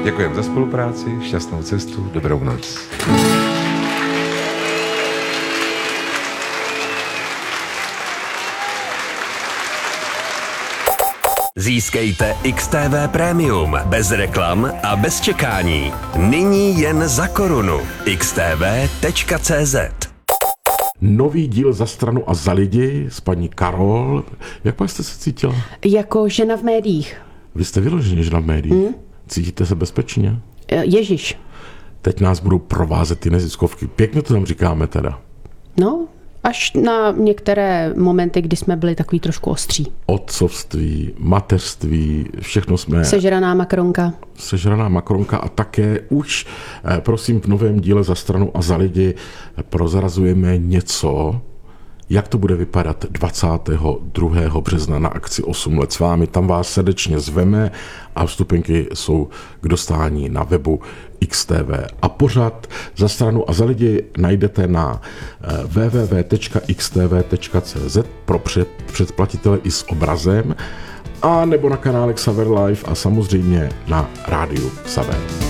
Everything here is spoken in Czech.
Děkujeme za spolupráci, šťastnou cestu, dobrou noc. Získejte XTV Premium bez reklam a bez čekání. Nyní jen za korunu. xtv.cz. Nový díl Za stranu a za lidi s paní Karol. Jak pak jste se cítila? Jako žena v médiích. Vy jste vyloženě žena v médiích. Cítíte se bezpečně? Ježiš. Teď nás budou provázet ty neziskovky. Pěkně to tam říkáme teda. No, až na některé momenty, kdy jsme byli takový trošku ostří. Otcovství, mateřství, všechno jsme... Sežraná makronka a také už, prosím, v novém díle Za stranu a za lidi prozrazujeme něco, jak to bude vypadat 22. března na akci 8 let s vámi. Tam vás srdečně zveme a vstupenky jsou k dostání na webu XTV. A pořad Za stranu a za lidi najdete na www.xtv.cz pro předplatitele i s obrazem a nebo na kanále Xaver Live a samozřejmě na rádiu Xaver.